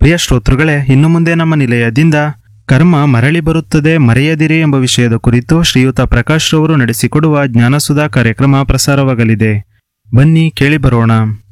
ಪ್ರಿಯ ಶ್ರೋತೃಗಳೇ, ಇನ್ನು ಮುಂದೆ ನಮ್ಮ ನಿಲಯದಿಂದ ಕರ್ಮ ಮರಳಿ ಬರುತ್ತದೆ ಮರೆಯದಿರಿ ಎಂಬ ವಿಷಯದ ಕುರಿತು ಶ್ರೀಯುತ ಪ್ರಕಾಶ್ ರವರು ನಡೆಸಿಕೊಡುವ ಜ್ಞಾನಸುಧಾ ಕಾರ್ಯಕ್ರಮ ಪ್ರಸಾರವಾಗಲಿದೆ. ಬನ್ನಿ ಕೇಳಿ ಬರೋಣ.